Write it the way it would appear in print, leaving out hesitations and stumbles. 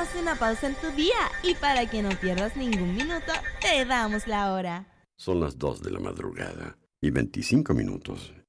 Haz una pausa en tu día y para que no pierdas ningún minuto, te damos la hora. Son las 2 de la madrugada y 25 minutos.